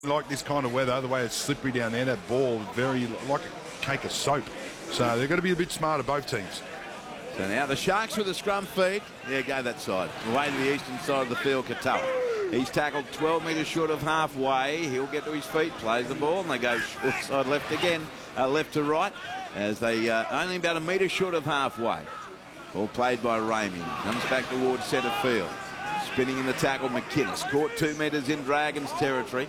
like this kind of weather, the way it's slippery down there, that ball very like a cake of soap. So they've got to be a bit smarter, both teams. So now the Sharks with the scrum feed. Yeah, go that side. Away to the eastern side of the field, Katoa. He's tackled 12 metres short of halfway. He'll get to his feet, plays the ball, and they go short side left again, left to right, as they only about a metre short of halfway. Ball played by Ramey. Comes back towards centre field. Spinning in the tackle, McInnes. Caught 2 metres in Dragons territory.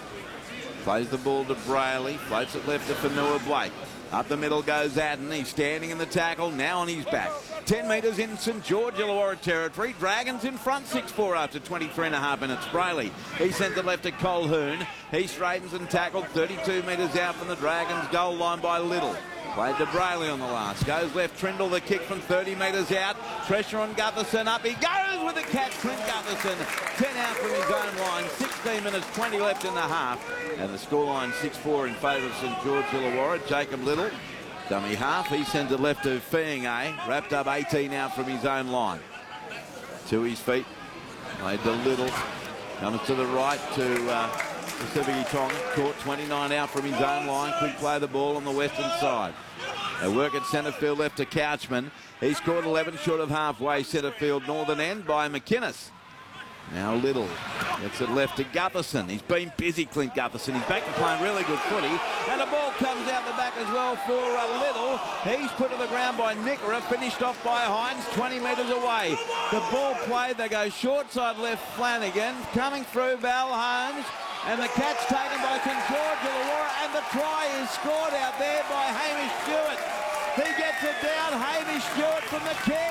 Plays the ball to Brayley. Floats it left to Fanua Blake. Up the middle goes Adden. He's standing in the tackle, now on his back. 10 metres in St George Illawarra territory. Dragons in front 6-4 after 23.5 minutes. Brayley, he sends it left to Colquhoun. He straightens and tackled 32 metres out from the Dragons goal line by Little. Played to Brayley on the last. Goes left, Trindle, the kick from 30 metres out. Pressure on Gutherson, up he goes with the catch. Clint Gutherson, 10 out from his own line. 16 minutes, 20 left in the half. And the scoreline 6-4 in favour of St George Illawarra. Jacob Little, dummy half. He sends it left to Fiangay. Wrapped up 18 out from his own line. To his feet. Played to Little. Comes to the right to Pacific Tong. Caught 29 out from his own line. Could play the ball on the western side. They work at centre field left to Couchman. He's caught 11 short of halfway centre field northern end by McInnes. Now Little gets it left to Gutherson. He's been busy, Clint Gutherson. He's back to playing really good footy. And the ball comes out the back as well for Little. He's put to the ground by Nickera. Finished off by Hines, 20 metres away. The ball played. They go short side left, Flanagan. Coming through, Val Holmes. And the catch taken by St George Illawarra, and the try is scored out there by Hamish Stewart. He gets it down, Hamish Stewart from the kick.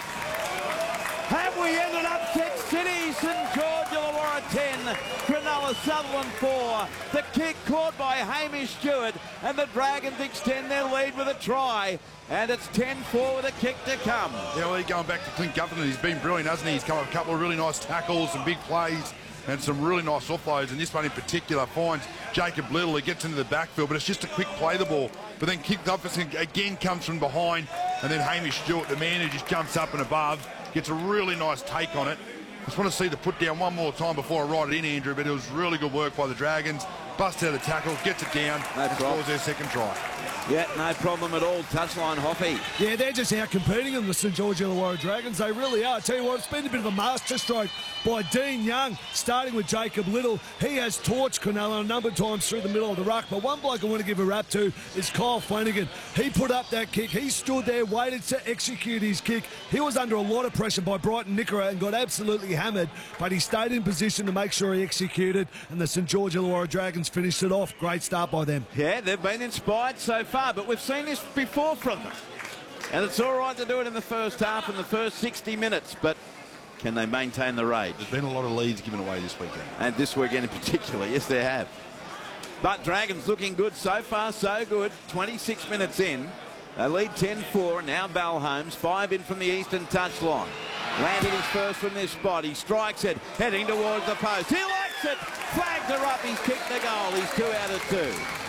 Have we ended up Tech City? St George Illawarra 10, Cronulla Sutherland 4. The kick caught by Hamish Stewart, and the Dragons extend their lead with a try. And it's 10-4 with a kick to come. Yeah, well, going back to Clint Gutherson, he's been brilliant, hasn't he? He's come up with a couple of really nice tackles, some big plays, and some really nice offloads, and this one in particular finds Jacob Little. He gets into the backfield, but it's just a quick play the ball. But then Clint Gutherson again comes from behind, and then Hamish Stewart, the man who just jumps up and above, gets a really nice take on it. Just want to see the put down one more time before I write it in, Andrew, but it was really good work by the Dragons. Busts out the tackle, gets it down, and scores their second try. Yeah, no problem at all. Touchline Hoppy. Yeah, they're just out competing them, the St George Illawarra Dragons. They really are. I tell you what, it's been a bit of a masterstroke by Dean Young, starting with Jacob Little. He has torched Cronulla a number of times through the middle of the ruck, but one bloke I want to give a rap to is Kyle Flanagan. He put up that kick. He stood there, waited to execute his kick. He was under a lot of pressure by Brighton Nickera and got absolutely hammered, but he stayed in position to make sure he executed, and the St George Illawarra Dragons finished it off. Great start by them. Yeah, they've been inspired so far, but we've seen this before from them. And it's all right to do it in the first half, in the first 60 minutes, but can they maintain the rage? There's been a lot of leads given away this weekend. And this weekend in particular, yes, they have. But Dragons looking good so far, so good. 26 minutes in. They lead 10-4. Now Val Holmes, 5 in from the eastern touchline. Landed his first from this spot. He strikes it, heading towards the post. He likes it. Flags are up. He's kicked the goal. He's 2 out of 2.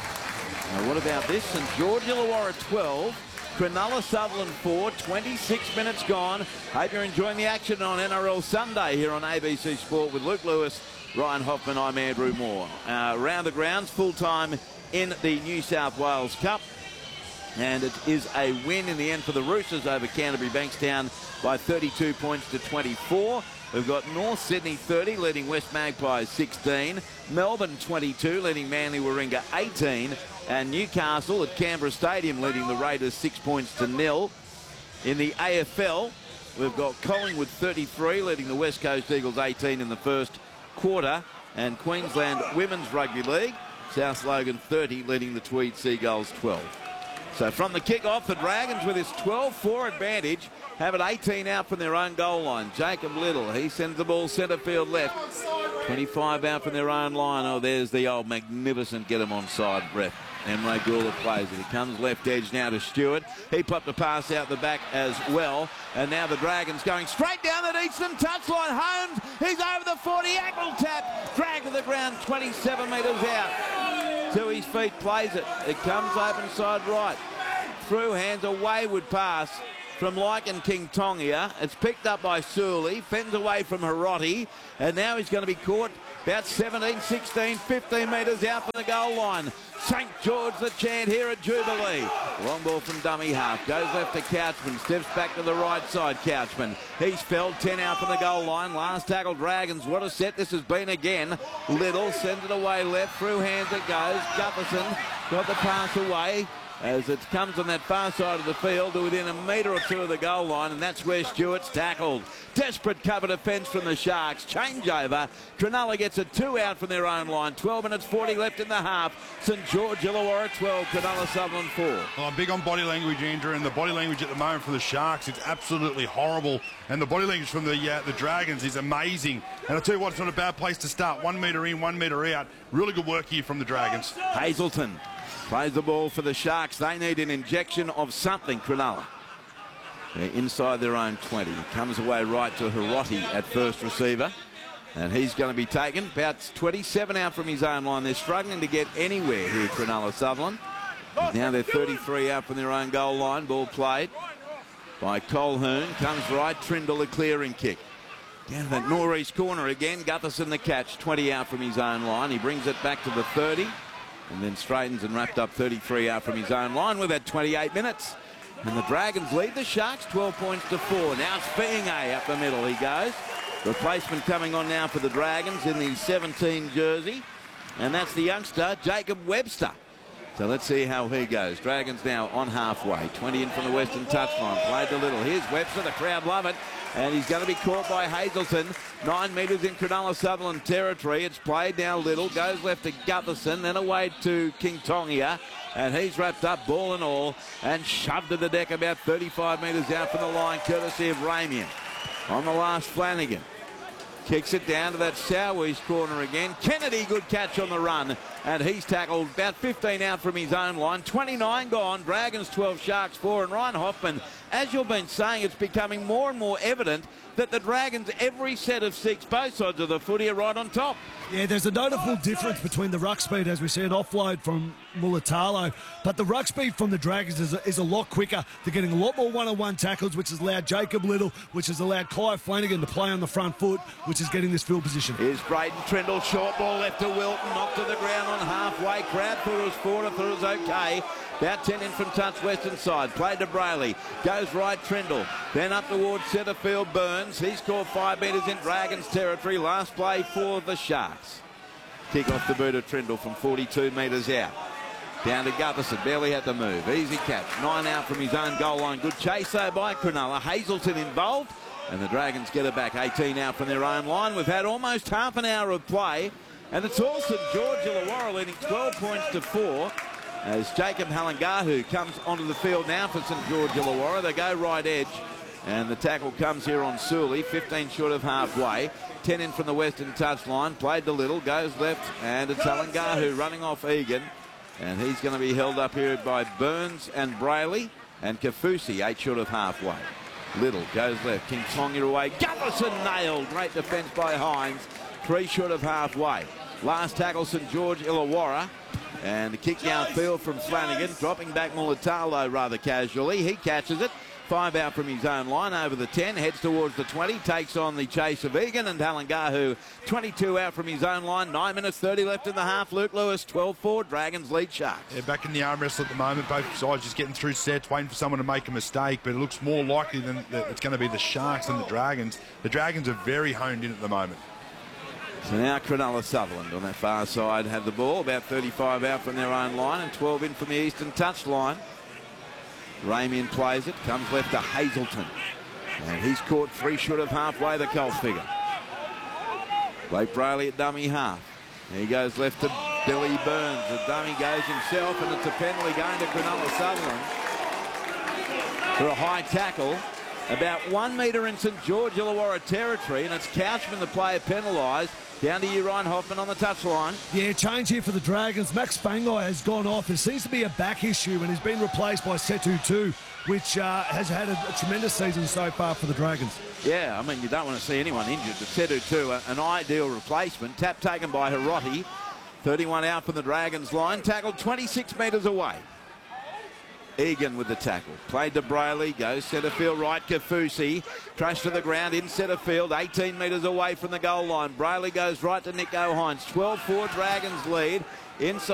Now what about this? St George Illawarra 12, Cronulla Sutherland 4, 26 minutes gone. Hope you're enjoying the action on NRL Sunday here on ABC Sport with Luke Lewis, Ryan Hoffman. I'm Andrew Moore. Round the grounds, full time in the New South Wales Cup. And it is a win in the end for the Roosters over Canterbury Bankstown by 32 points to 24. We've got North Sydney 30, leading West Magpies 16. Melbourne 22, leading Manly Warringah 18. And Newcastle at Canberra Stadium leading the Raiders 6 points to 0. In the AFL, we've got Collingwood 33, leading the West Coast Eagles 18 in the first quarter. And Queensland Women's Rugby League, South Logan 30, leading the Tweed Seagulls 12. So from the kick-off, the Dragons with his 12-4 advantage have it 18 out from their own goal line. Jacob Little, he sends the ball centre field left. 25 out from their own line. Oh, there's the old magnificent get him onside ref. Emre Gula plays it. He comes left edge now to Stewart. He popped a pass out the back as well. And now the Dragons going straight down that eastern touchline. Holmes, he's over the 40, ankle tap. Dragged to the ground 27 metres out. To his feet, plays it. It comes open side right. Through hands, a wayward pass from Lycan King Tongia. It's picked up by Sully, fends away from Hiroti, and now he's going to be caught About 17, 16, 15 metres out from the goal line. St George the chant here at Jubilee. Long ball from dummy half. Goes left to Couchman. Steps back to the right side, Couchman. He's felled 10 out from the goal line. Last tackle, Dragons. What a set this has been again. Little sends it away left. Through hands it goes. Gutherson got the pass away as it comes on that far side of the field to within a metre or two of the goal line, and that's where Stewart's tackled. Desperate cover defence from the Sharks. Changeover. Cronulla gets a 2 out from their own line. 12 minutes 40 left in the half. St George Illawarra 12, Cronulla Sutherland 4. Oh, I'm big on body language, Andrew, and the body language at the moment for the Sharks is absolutely horrible, and the body language from the Dragons is amazing. And I'll tell you what, it's not a bad place to start. 1 metre in, 1 metre out. Really good work here from the Dragons. Hazelton plays the ball for the Sharks. They need an injection of something, Cronulla. They're inside their own 20. Comes away right to Hiroti at first receiver. And he's going to be taken. About 27 out from his own line. They're struggling to get anywhere here, Cronulla Sutherland. Now they're 33 out from their own goal line. Ball played by Colquhoun. Comes right. Trindle a clearing kick. Down to that northeast corner again. Gutherson the catch. 20 out from his own line. He brings it back to the 30. And then straightens and wrapped up 33 out from his own line. We've had 28 minutes. And the Dragons lead the Sharks 12 points to 4. Now it's Fiinge up the middle. He goes. Replacement coming on now for the Dragons in the 17 jersey. And that's the youngster, Jacob Webster. So let's see how he goes. Dragons now on halfway. 20 in from the western touchline. Played a little. Here's Webster. The crowd love it. And he's going to be caught by Hazelton. 9 metres in Cronulla Sutherland territory. It's played now Little. Goes left to Gutherson. Then away to King Tongia. And he's wrapped up ball and all. And shoved to the deck about 35 metres out from the line. Courtesy of Ramian. On the last, Flanagan. Kicks it down to that southeast corner again. Kennedy, good catch on the run. And he's tackled about 15 out from his own line. 29 gone. Dragons 12, Sharks 4. And Ryan Hoffman, as you've been saying, it's becoming more and more evident that the Dragons, every set of 6, both sides of the footy, are right on top. Yeah, there's a notable difference between the ruck speed, as we see an offload from Mulatalo, but the ruck speed from the Dragons is a lot quicker. They're getting a lot more one-on-one tackles, which has allowed Jacob Little, which has allowed Kai Flanagan to play on the front foot, which is getting this field position. Here's Braden Trindle, short ball left to Wilton, knocked to the ground on halfway. Crowd thought it was forward, thought it was okay. About 10 in from touch western side. Played to Brayley. Goes right Trindle. Then up towards centre field Burns. He's scored 5 metres in Dragons territory. Last play for the Sharks. Kick off the boot of Trindle from 42 metres out. Down to Gutherson. Barely had to move. Easy catch. 9 out from his own goal line. Good chase though by Cronulla. Hazelton involved. And the Dragons get it back. 18 out from their own line. We've had almost half an hour of play. And it's all St George Illawarra leading 12 points to 4. As Jacob Halangahu comes onto the field now for St George Illawarra. They go right edge. And the tackle comes here on Sully. 15 short of halfway. 10 in from the western touchline. Played to Little. Goes left. And it's Halangahu running off Egan. And he's going to be held up here by Burns and Brayley. And Kafusi, 8 short of halfway. Little goes left. King Tonga away. Gutherson nailed. Great defence by Hines. 3 short of halfway. Last tackle St George Illawarra. And the kick downfield from Flanagan. Dropping back Mulatalo rather casually. He catches it. 5 out from his own line over the 10. Heads towards the 20. Takes on the chase of Egan and Halangahu. 22 out from his own line. 9 minutes 30 left in the half. Luke Lewis 12-4. Dragons lead Sharks. Yeah, back in the arm wrestle at the moment. Both sides just getting through sets, waiting for someone to make a mistake. But it looks more likely than that it's going to be the Sharks than the Dragons. The Dragons are very honed in at the moment. So now Cronulla Sutherland on that far side have the ball. About 35 out from their own line and 12 in from the eastern touchline. Ramian plays it. Comes left to Hazelton. And he's caught 3 short of halfway, the Colt figure. Blake Brayley at dummy half. And he goes left to Billy Burns. The dummy goes himself, and it's a penalty going to Cronulla Sutherland for a high tackle. About 1 metre in St George Illawarra territory, and it's Couchman, the player, penalised. Down to you, Ryan Hoffman on the touchline. Yeah, change here for the Dragons. Max Fangai has gone off. It seems to be a back issue, and he's been replaced by Setu 2, which has had a tremendous season so far for the Dragons. Yeah, I mean, you don't want to see anyone injured. But Setu 2, an ideal replacement. Tap taken by Hiroti. 31 out from the Dragons line. Tackled 26 metres away. Egan with the tackle. Played to Brayley. Goes centre field right. Kafusi. Crashed to the ground in centre field. 18 metres away from the goal line. Brayley goes right to Nico Hines. 12-4 Dragons lead. Inside.